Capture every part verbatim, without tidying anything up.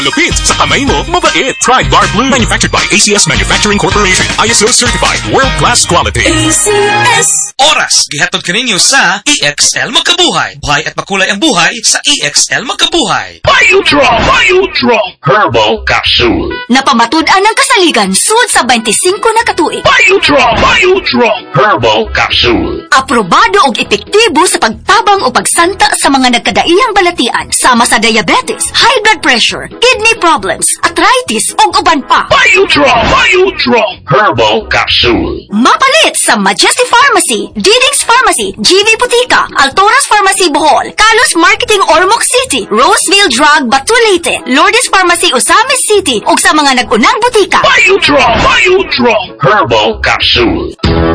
Lupit sa kamay mo, mabait. Try Bar Blue. Manufactured by A C S Manufacturing Corporation. I S O certified. World-class quality. A C S. Oras, gihatod kaninyo sa E X L Magkabuhay. Buhay at makulay ang buhay sa E X L Magkabuhay. Biodraw! Biodraw! Herbal Capsule. Napamatud-an ng kasaligan sud sa twenty-five na katuig. Biodraw! Biodraw! Herbal Capsule. Aprobado og epektibo sa pagtabang o pagsanta sa mga nagkadaiyang balatian sama sa diabetes, high blood pressure, kidney problems, arthritis ug uban pa. Biodraw! Biodraw! Herbal Capsule. Mapalit sa Majesty Pharmacy, Diding's Pharmacy, G V Butika, Altoras Pharmacy Bohol, Kalos Marketing Ormoc City, Roseville Drug Batulete, Lourdes Pharmacy Osamis City ug sa mga nag-unang butika. Biodraw! Biodraw! Herbal Capsule.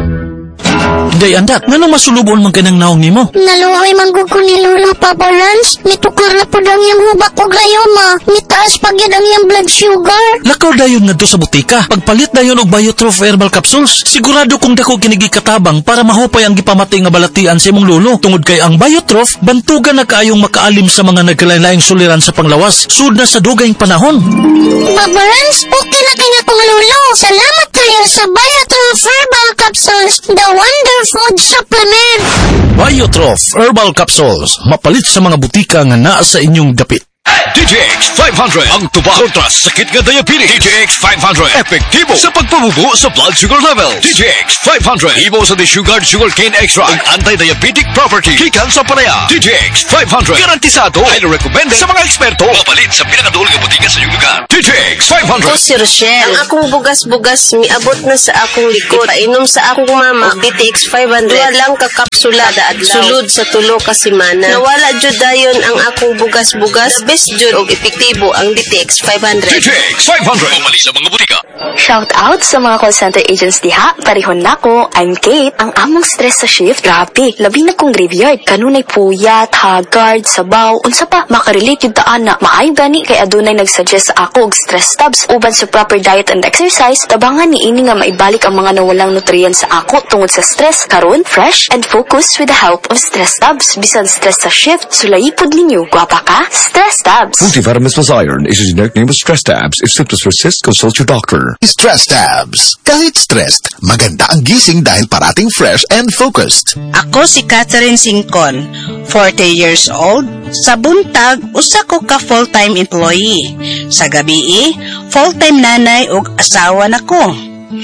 Day andak, nganong masulubon man kanang naong nimo? Naluoy manggug ko ni Lola Papa Lance. Mitukar na po lang yung hubak ko gayoma. Mitaas pag yan ang yung blood sugar. Lakaw dayon nga do sa butika. Pagpalit dayon og Biotrof Herbal Capsules. Sigurado kung dako kinigi katabang para mahupay ang gipamati nga balatian sa imong lolo. Tungod kay ang Biotrof, bantugan na kaayong makaalim sa mga nagkalain-laing suliran sa panglawas. Sud na sa dugayng panahon. Papa Lance, okay na kay nga kong lolo. Salamat kayo sa Biotrof Herbal Capsules. The Wonder Food Supplement. Biotrof Herbal Capsules. Mapalit sa mga butika nga naa sa inyong dapit. D J X five hundred ang tubag kontra sa sakit nga diabetes. D J X five hundred epektibo sa pagpabubo sa blood sugar levels. D J X five hundred ibo sa desugared sugar cane extract ang anti-diabetic property gikan sa palaya. D J X five hundred garantisado highly recommended sa mga eksperto. Mapalit sa pinakadulong nga butika sa iyong lugar. D J X five hundred. O si Rochelle, ang akong bugas-bugas miabot na sa akong likod. Painom sa akong mama D T X five hundred. Duwa lang ka kapsula daadlaw. Sulod sa tulo ka semana. Nawala jud dayon ang akong bugas-bugas. The best jud og epektibo ang D T X five hundred. D J X five hundred. Pumali sa mga butika. Shout out sa mga call center agents diha. Parihon nako, I'm Kate. Ang among stress sa shift, grabe. Labi na kong graveyard. Kanunay puyat, haggard, sabaw, unsa pa. Makarelate yung taan na maayo gani kay adunay nagsuggest sa ako og stress tabs. Uban sa proper diet and exercise, tabangan ni ini nga maibalik ang mga nawalang nutrients sa ako tungod sa stress. Karon, fresh and focused with the help of stress tabs. Bisan stress sa shift, sulayipod ninyo. Gwapa ka? Stress tabs. Multivitamins plus iron is a generic name of Stress Tabs. If symptoms persist, consult your doctor. Stress Tabs. Kahit stressed, maganda ang gising dahil parating fresh and focused. Ako si Catherine Singcon, forty years old. Sa buntag, usa ko ka full-time employee. Sa gabi, full-time nanay ug asawa nako.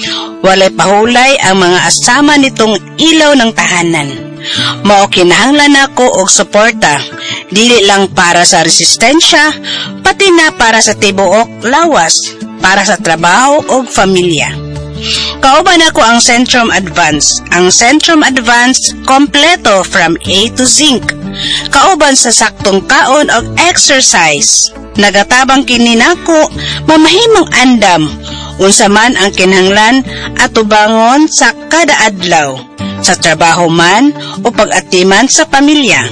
Walay pahulay ang mga asama nitong ilaw ng tahanan. Mao kinahanglan ako og suporta, dili lang para sa resistensya, pati na para sa tibuok lawas, para sa trabaho og pamilya. Kauban ako ang Centrum Advance. Ang Centrum Advance kompleto from A to Zinc. Kauban sa saktong kaon og exercise. Nagatabang kini nako mamahimong andam unsa man ang kinahanglan atubangon sa kada adlaw, sa trabaho man o pag-atiman sa pamilya.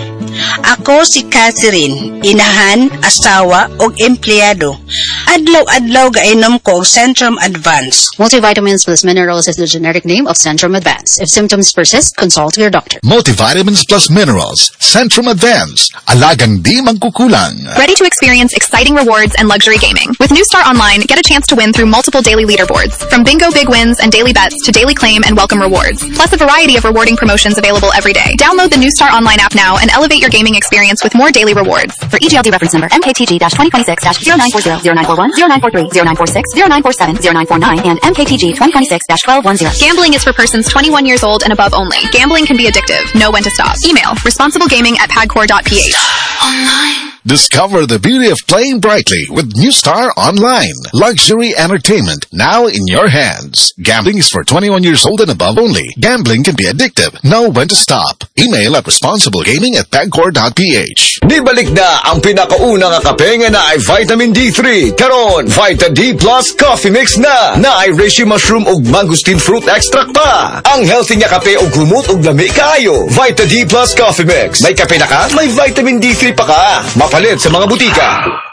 Ako si Catherine, inahan, asawa o empleyado. Adlaw-adlaw gainom ko og Centrum Advance. Multivitamins plus minerals is the generic name of Centrum Advance. If symptoms persist, consult your doctor. Multivitamins plus minerals. Centrum Advance. Alagang di mangkukulang. Ready to experience exciting rewards and luxury gaming? With New Star Online, get a chance to win through multiple daily leaderboards. From bingo big wins and daily bets to daily claim and welcome rewards. Plus a variety of rewarding promotions available every day. Download the New Star Online app now and elevate your gaming experience with more daily rewards. For E G L D reference number M K T G twenty twenty-six zero nine four zero zero nine four one zero nine four three zero nine four six zero nine four seven zero nine four nine and M K T G twenty twenty-six twelve ten. Gambling is for persons twenty-one years old and above only. Gambling can be addictive. Know when to stop. Email responsiblegaming at padcore dot p h. Online. Discover the beauty of playing brightly with New Star Online. Luxury entertainment now in your hands. Gambling is for twenty-one years old and above only. Gambling can be addictive. Know when to stop. Email at responsiblegaming at padcore dot p h. Nibalik na ang pinakauna nga kape nga na ay vitamin D three. Karon, Vita D Plus Coffee Mix na. Na ay reishi mushroom ug mangosteen fruit extract pa. Ang healthy nga kape ug humot ug lami kaayo. Vita D Plus Coffee Mix. May kape na ka, may vitamin D three pa ka. Mapalit sa mga butika.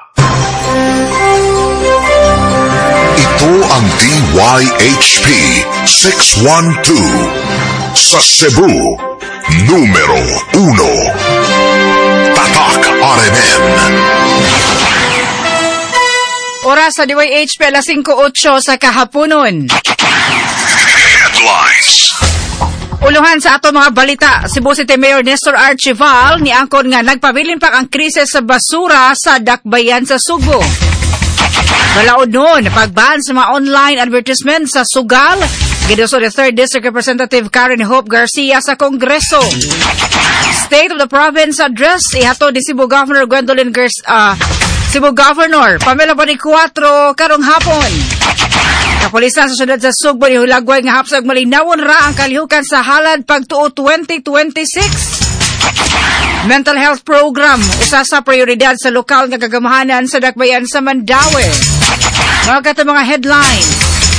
Ito ang D Y H P six one two. Sa Cebu, numero uno. Tatak R M N. Oras sa D Y H P alas singko otso sa kahaponon. Headlines. Uluhan sa ato mga balita, Cebu City Mayor Nestor Archival ni angkon nga nagpabilin pa ang krisis sa basura sa dakbayan sa Subo. Balaod noon, pagban sa mga online advertisement sa sugal, giduso ni third District Representative Karen Hope Garcia sa Kongreso. State of the Province Address, ihato ni Cebu Governor Gwendolyn Gers, uh, Cebu Governor Pamela Bonicuatro karong hapon. Kapulisan sa syudad sa Sugbo ni Hulagway nga hapsag malinawon ra ang kalihukan sa halad pagtuo twenty twenty-six. Mental health program, usa sa prioridad sa lokal nga kagamahanan sa dakbayan sa Mandaue. Mga kata mga headlines.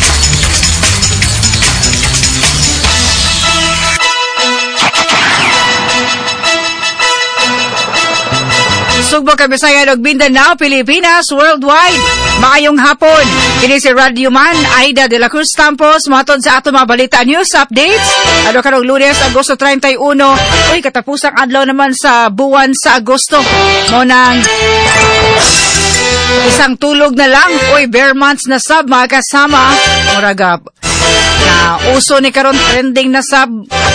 Sugbo, Kabisayan ug Mindanao, Pilipinas, worldwide. Maayong hapon. Kini si Radio Man, Aida de la Cruz Tampos, matod sa ato mga balita news updates. Ano karong Lunes, Agosto thirty-one. Uy, katapusang adlaw naman sa buwan sa Agosto. Mo nang isang tulog na lang. Uy, bare months na sub, mga kasama. Muragap. Na uso ni karon trending na sub.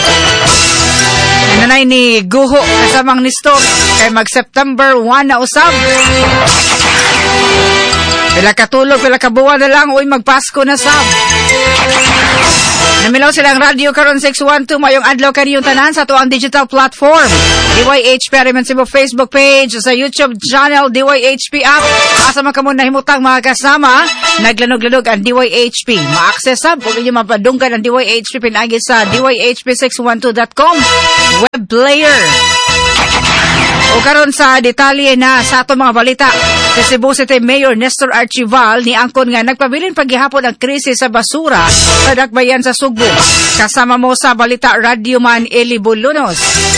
Nanay ni Guho kasamang ni Stock kay mag-September one na usab. Pila katulog, pila kabuwan na lang, uy magpasko na sab. Namilaw silang radio karon six one two mayong adlaw kaniyong tanan sa tuang digital platform. D Y H P Ariman Cebu Facebook page, sa YouTube channel D Y H P app. Asa man kamo nahimutang mga kasama, naglanog-lanog ang D Y H P. Ma-access sab kung inyo mapadunggan ang D Y H P pinagi sa D Y H P six one two dot com web player. O karon sa detalye na sa ato mga balita, si Cebu City Mayor Nestor Archival ni angkon nga nagpabilin paghihapon ang krisis sa basura sa dakbayan sa Sugbo. Kasama mo sa balita Radio Man Eli Bulunos.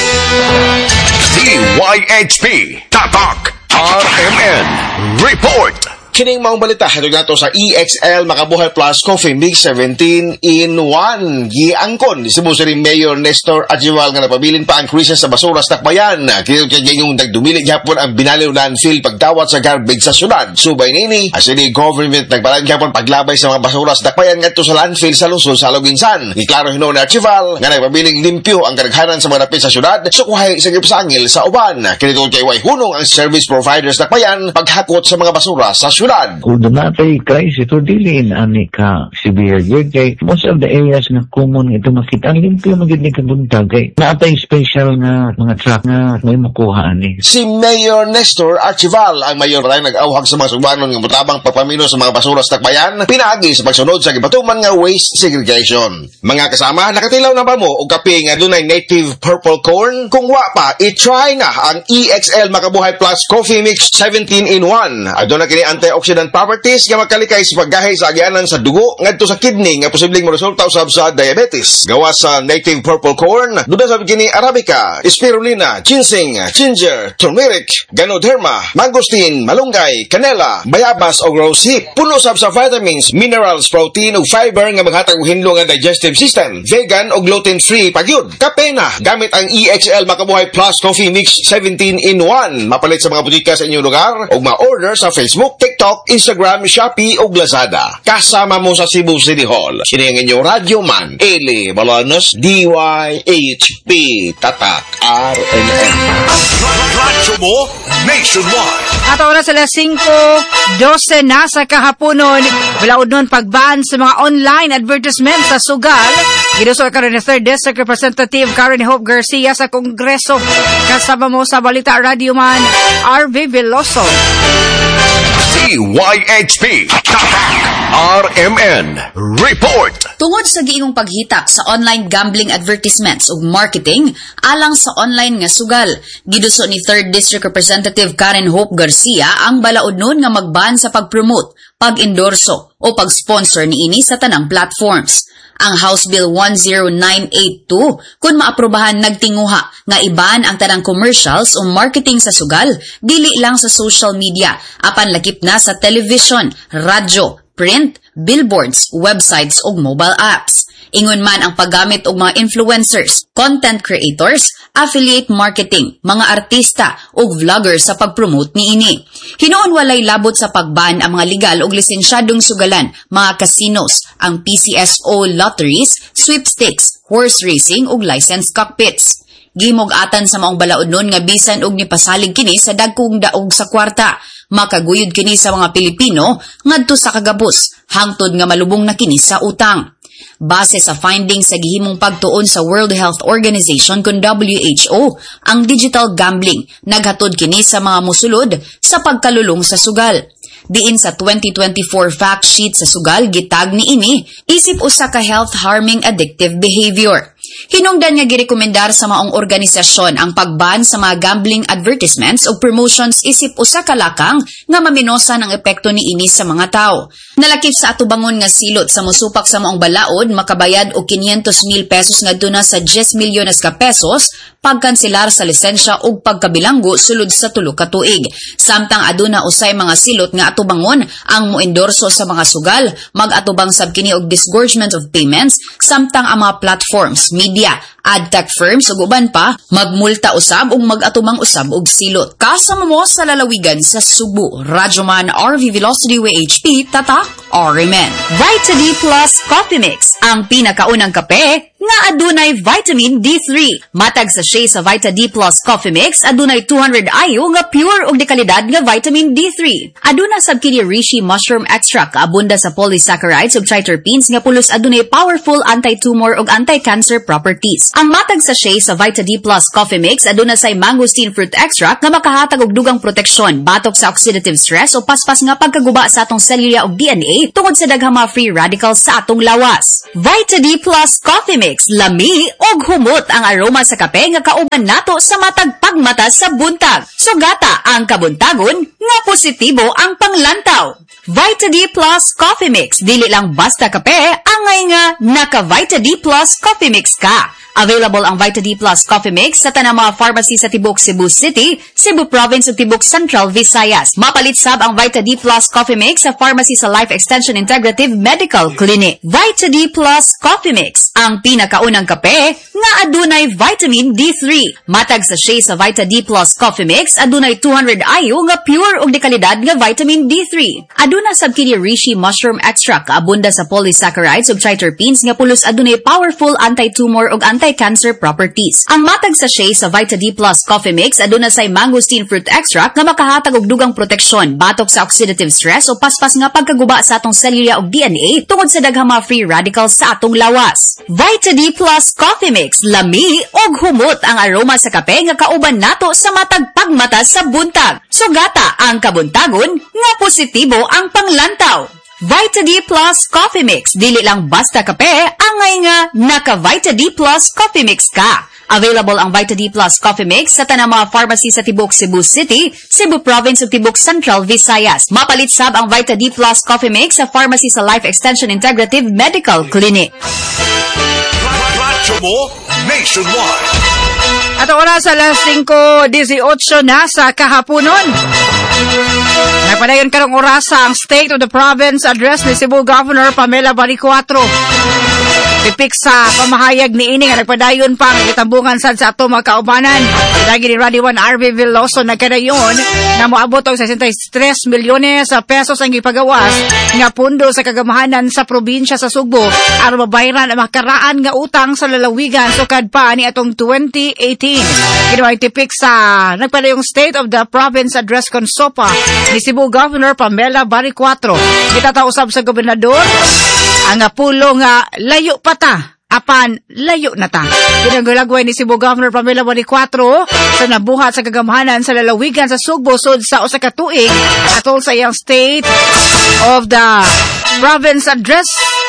D Y H P Tatak R M N Report. Kining maong balita hatod nato sa E X L Makabuhay Plus Coffee Mix seventeen in one. Giangkon ni Cebu City Mayor Nestor Archival nga napabilin pa ang krisis sa basura sa dakbayan. Kaya kaya yung nagdumili gyapon ang binaliw landfill pagdawat sa garbage sa syudad. Subay nini, as city government nagbalan gyapon paglabay sa mga basura sa dakbayan ngadto sa landfill sa lungsod sa Loginsan. Giklaro hinuon ni Archival nga nagpabiling limpyo ang kadaghanan sa mga dapit sa syudad sukuhay sa gipsangil sa uban. Kinito kay way hunong ang service providers dakbayan paghakot sa mga basura sa syudad. Kung natay crisis ito, dili ani ka severe yun. Kay most of the areas na common ito makita, ang limpyo magiging ni kabuntag. Kay natay special nga mga truck nga may makuha ani. Si Mayor Nestor Archival, ang mayor rin nag-awhag sa mga sugbanon ng mutabang pagpamino sa mga basura sa dakbayan, pinaagi sa pagsunod sa gibatuman nga waste segregation. Mga kasama, nakatilaw na ba mo o kape nga dunay native purple corn? Kung wa pa, i-try na ang E X L Makabuhay Plus Coffee Mix seventeen in one. Adto na kini antioxidant properties nga makalikay sa paggahay sa agyanan sa dugo ngadto sa kidney nga posibleng resulta usab sa diabetes. Gawa sa native purple corn, duda sa kini arabica, spirulina, ginseng, ginger, turmeric, ganoderma, mangosteen, malunggay, canela, bayabas o rosehip. Puno sab sa vitamins, minerals, protein ug fiber nga maghatag og hinlo nga digestive system. Vegan o gluten-free pagyud. Kape na gamit ang E X L Makabuhay Plus Coffee Mix seventeen in one. Mapalit sa mga butika sa inyong lugar o ma-order sa Facebook, TikTok, Instagram, Shopee o Lazada. Kasama mo sa Cebu City Hall. Kini ang inyong Radio Man, Eli Balanos, D Y H P Tatak R M N. Radyo mo nationwide. At oras alas singko dose na sa kahaponon. Balaod nun pagban sa mga online advertisement sa sugal. Giduso karon ni third District Representative Karen Hope Garcia sa Kongreso. Kasama mo sa balita Radio Man, R V Veloso. D Y H P R M N Report. Tungod sa giingong paghita sa online gambling advertisements ug marketing alang sa online nga sugal, giduso ni third District Representative Karen Hope Garcia ang balaod nun nga magban sa pag-promote, pag-endorso o pag-sponsor niini sa tanang platforms. Ang House Bill one oh nine eight two kung maaprubahan nagtinguha nga iban ang tanang commercials o marketing sa sugal, dili lang sa social media, apan lakip na sa television, radyo, print, billboards, websites ug mobile apps. Ingon man ang paggamit og mga influencers, content creators, affiliate marketing, mga artista ug vlogger sa pagpromote niini. Hinuon walay labot sa pagban ang mga legal ug lisensyadong sugalan, mga casinos, ang P C S O lotteries, sweepstakes, horse racing ug licensed cockpits. Gimog-atan sa maong balaodnon nga bisan og nipasalig kini sa dagkong daog sa kwarta. Makaguyod kini sa mga Pilipino ngadto sa kagabos, hangtod nga malubong na kini sa utang. Base sa findings sa gihimong pagtuon sa World Health Organization kun W H O, ang digital gambling naghatod kini sa mga musulod sa pagkalulong sa sugal. Diin sa twenty twenty-four fact sheet sa sugal gitag niini isip usa ka health-harming addictive behavior. Hinungdan nga girekomendar sa maong organisasyon ang pagban sa mga gambling advertisements o promotions isip usa ka lakang nga maminosan ang epekto niini sa mga tao. Nalakip sa atubangon nga silot sa musupak sa maong balaod makabayad og five hundred mil pesos ngadto na sa ten milyones ka pesos pagkanselar sa lisensya ug pagkabilanggo sulod sa tulo ka tuig. Samtang aduna usay mga silot nga atubangon ang moendorso sa mga sugal, mag-atubang sab kini og disgorgement of payments samtang ang mga platforms, media, adtech firms ug uban pa magmulta usab ug mag-atubang usab og silot. Kasama mo sa lalawigan sa Subo, Radyoman R V Velocity W H P Tatak R M N. Vita D Plus Coffee Mix, ang pinakaunang kape nga adunay vitamin D three. Matag sa shea sa Vita D Plus Coffee Mix, adunay two hundred I U nga pure ug dekalidad nga vitamin D three. Aduna sab kini reishi mushroom extract, abunda sa polysaccharides ug triterpenes nga pulos adunay powerful anti-tumor ug anti-cancer properties. Ang matag sa shea sa Vita D Plus Coffee Mix, aduna say mangosteen fruit extract nga makahatag og dugang proteksyon batok sa oxidative stress o paspas nga pagkaguba sa atong selula ug D N A tungod sa daghang mga free radicals sa atong lawas. Vita D Plus Coffee Mix, lami og humot ang aroma sa kape nga kauban nato sa matag pagmata sa buntag. Sugata ang kabuntagon nga positibo ang panglantaw. Vita D Plus Coffee Mix, dili lang basta kape, angay nga naka Vita D Plus Coffee Mix ka. Available ang Vita D Plus Coffee Mix sa tanang mga pharmacy sa Tibok Cebu City, Cebu Province ug Tibok Central Visayas. Mapalit sab ang Vita D Plus Coffee Mix sa pharmacy sa Life Extension Integrative Medical Clinic. Vita D Plus Coffee Mix, ang pinakaunang kape nga adunay vitamin D three. Matag sa shea sa Vita D Plus Coffee Mix, adunay two hundred I U nga pure ug dekalidad nga vitamin D three. Aduna sab kini reishi mushroom extract, abunda sa polysaccharides ug triterpenes nga pulos adunay powerful anti-tumor ug anti-cancer properties. Ang matag sa shea sa Vita D Plus Coffee Mix, aduna say mangosteen fruit extract nga makahatag og dugang proteksyon batok sa oxidative stress o paspas nga pagkaguba sa atong selula ug D N A tungod sa daghang mga free radicals sa atong lawas. Vita D Plus Coffee Mix, lami og humot ang aroma sa kape nga kauban nato sa matag pagmata sa buntag. Sugata ang kabuntagon nga positibo ang panglantaw. Vita D Plus Coffee Mix, dili lang basta kape, angay nga naka Vita D Plus Coffee Mix ka. Available ang Vita D Plus Coffee Mix sa tanang mga pharmacy sa Tibok Cebu City, Cebu Province ug Tibok Central Visayas. Mapalit sab ang Vita D Plus Coffee Mix sa pharmacy sa Life Extension Integrative Medical Clinic. Radyo mo nationwide. At oras sa alas five eighteen na sa kahaponon. Nagpadayon karong orasa ang State of the Province Address ni Cebu Governor Pamela Baricuatro. Pipik sa pamahayag ni ini nga nagpadayon pa ang itambungan sad sa ato mga kaubanan. Lagi ni Radio one R V Veloso nagkadayon na moabot og sixty-three milyones sa pesos ang gipagawas nga pundo sa kagamahanan sa probinsya sa Sugbo aron mabayaran ang makaraan nga utang sa lalawigan sukad pa ni atong twenty eighteen. Kinuha tipik sa nagpadayong State of the Province Address Consopa ni Cebu Governor Pamela Baricuatro. Gitatausab sa gobernador ang pulo nga layo pa ta, apan layo na ta. Ginagulagway ni Cebu Governor Pamela Baricuatro sa nabuhat sa kagamahanan sa lalawigan sa Sugbo sud sa usa ka tuig atol sa iyang State of the Province Address.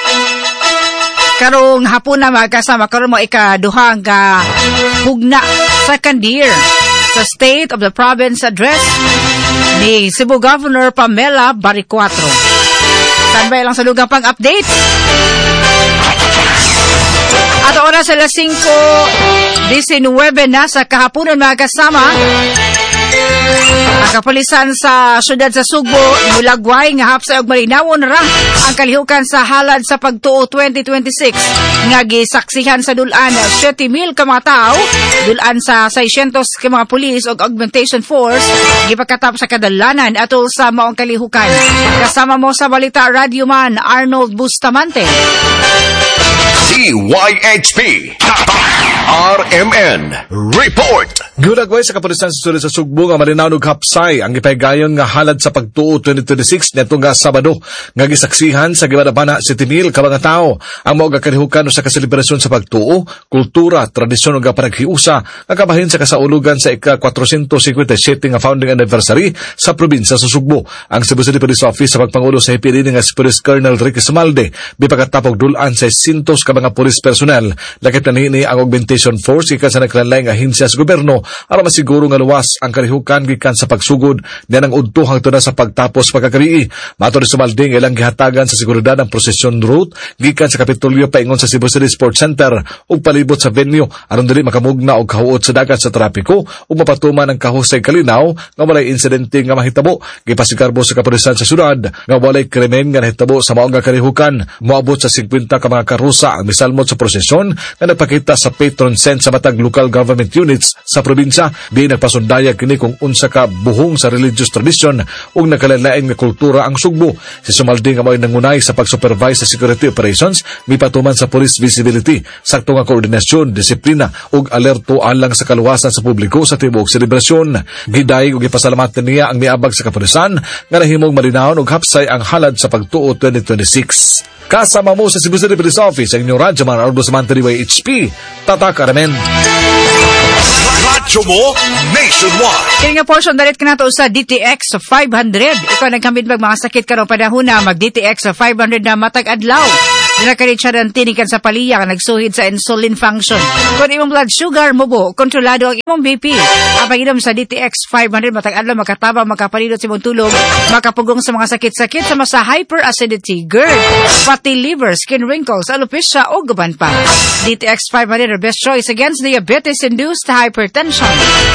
Karong hapon na magkasama karon mo ikaduha nga hugna sa Kandir sa State of the Province Address ni Cebu Governor Pamela Baricuatro. Standby lang sa lugang pang update. At oras sa alas five nineteen na sa kahaponan mga kasama. Ang kapulisan sa syudad sa Sugbo mulagway nga hapsay og malinawon ra ang kalihukan sa halad sa pagtuo twenty twenty-six nga gisaksihan sa dulan seven mil ka mga tao, dulan sa six hundred ka mga pulis ug augmentation force gipakatap sa kadalanan atol sa maong kalihukan. Kasama mo sa balita Radio Man Arnold Bustamante. D Y H P R M N Report. Gulagway sa kapulisan sa syudad sa Sugbo nga malinaw og hapsay ang ipaygayon nga halad sa pagtuo twenty twenty-six neto nga Sabado nga gisaksihan sa Gibadabana seven mil ka mga tao ang mao nga kalihukan sa kaselebrasyon sa pagtuo, kultura, tradisyon ug panaghiusa nga kabahin sa kasaulugan sa ika four fifty-seven nga founding anniversary sa probinsya sa Sugbo. Ang Cebu City Police Office sa pagpangulo sa H P D nga si Police Colonel Ricky Sumalde bipakatapog dulan sa sintos ka mga police personnel lakip na niini ang augmentation force gikan sa nagkalalay nga ahensya sa gobyerno para masiguro nga luwas ang kalihukan gikan sa pagsugod niya ng udto hangtod na sa pagtapos pagkakarihi. Mato ni Sumalde nga ilang gihatagan sa seguridad ang prosesyon route gikan sa Kapitolyo paingon sa Cebu City Sports Center ug palibot sa venue aron dili makamugna og kahuot sa dagat sa trapiko ug mapatuman ang kahusay kalinaw nga walay insidente nga mahitabo. Gipasikarbo sa kapulisan sa syudad nga walay krimen nga nahitabo sa maong nga kalihukan. Moabot sa fifty ka mga karusa ang misalmot sa prosesyon nga nagpakita sa patron saint sa matag local government units sa probinsya. Di nagpasundaya kini kung unsa ka buhong sa religious tradition ug nagkalalain nga kultura ang Sugbo. Si Sumalde nga mo'y nangunay sa pag-supervise sa security operations, mipatuman sa police visibility, sakto nga koordinasyon, disiplina ug alerto alang sa kaluwasan sa publiko sa tibuok selebrasyon. Gidayeg ug ipasalamatan niya ang miabag sa kapulisan nga nahimong malinaw ug hapsay ang halad sa pagtuo twenty twenty-six. Kasama mo sa Cebu City Police Office ang inyong radyo man Arnold Bustamante D Y H P Tatak Aramen. Radyo mo nationwide. Kaya nga portion dalit ka na to sa D T X five hundred. Ikaw nagkamit mag mga sakit karong panahon na mag D T X five hundred na matag adlaw. Dinakarit siya ng tinikan sa paliya nga nagsuhid sa insulin function. Kung imong blood sugar mo bo, kontrolado ang imong B P. Ang pag-inom sa D T X five hundred matag adlaw makatabang, makapalilot sa imong tulog, makapugong sa mga sakit-sakit sama sa hyperacidity, GERD, fatty liver, skin wrinkles, alopecia o guban pa. D T X five hundred are best choice against diabetes-induced hypertension.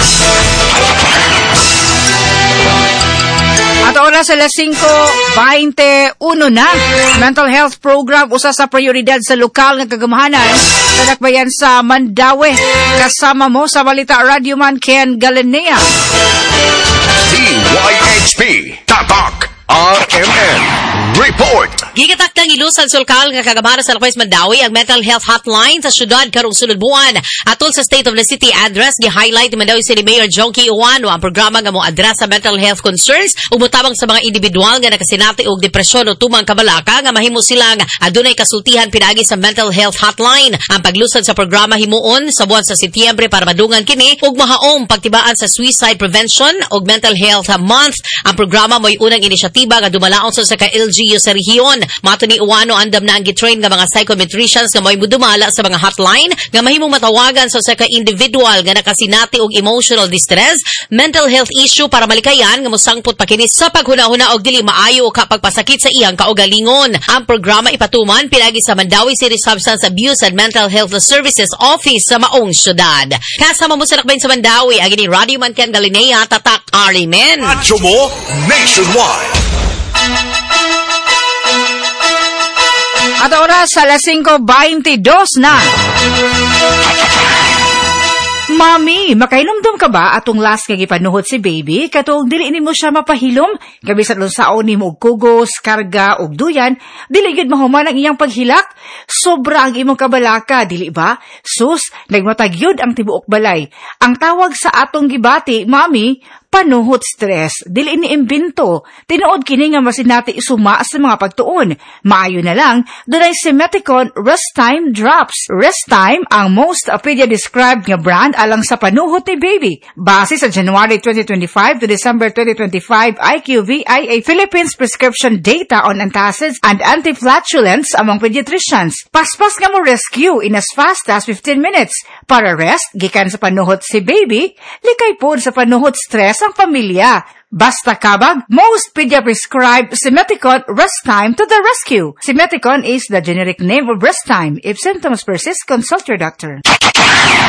At oras sa alas five twenty-one na, mental health program usa sa prioridad sa lokal nga kagamahanan sa dakbayan sa Mandaue. Kasama mo sa balita Radio Man Ken Galinea. D Y H P Tatak R M N Report. Gigatak ng ilusan sulkal nga kagamara sa Lakwes Mandaue ang mental health hotline sa syudad karong sunod buwan. Atol sa State of the City address, gi-highlight ni Mandaue City Mayor Jonky Uwano ang programa nga mo address sa mental health concerns ug motabang sa mga individual nga nakasinati og depresyon o tumang kabalaka nga mahimo silang adunay kasultihan pinaagi sa mental health hotline. Ang paglusad sa programa himuon sa buwan sa Setyembre para madungan kini ug mahaom pagtibaan sa suicide prevention ug mental health month. Ang programa mo'y unang inisyatiba nga dumalaon sa ka L G U sa rehiyon. Mato ni Uwano andam na ang gitrain nga mga psychometricians nga mo'y mudumala sa mga hotline nga mahimong matawagan sa sa ka individual nga nakasinati og emotional distress, mental health issue para malikayan nga mosangpot pa kini sa paghuna-huna og dili maayo o kapagpasakit sa iyang kaugalingon. Ang programa ipatuman pinagi sa Mandaue City Substance Abuse and Mental Health Services Office sa maong syudad. Kasama mo sa lakbayin sa Mandaue ang ini Radio Man Ken Galinea Tatak Arimen. Radyo mo nationwide. At oras sa alas five twenty-two na. Mami, makainumdum ka ba atong last nga gipanuhot si baby? Katong dili nimo siya mapahilom, gabisan lang saon nimo og kugos, karga og duyan, dili gid mahuman ang iyang paghilak. Sobra ang imong kabalaka, dili ba? Sus, nagmatag yun ang tibuok balay. Ang tawag sa atong gibati, mami, panuhot stress. Dili ni imbento. Tinuod kini nga masinati isuma sa mga pagtuon. Maayo na lang, dunay Simeticon Rest Time Drops. Rest Time ang most pedia-described nga brand alang sa panuhot ni baby. Base sa January twenty twenty-five to December twenty twenty-five I Q V I A Philippines prescription data on antacids and antiflatulence among pediatricians. Paspas nga mo rescue in as fast as fifteen minutes. Para rest, gikan sa panuhot si baby, likay po sa panuhot stress ang pamilya. Basta kabag, most pedia-prescribed Simeticon Rest Time to the rescue. Simeticon is the generic name of Rest Time. If symptoms persist, consult your doctor.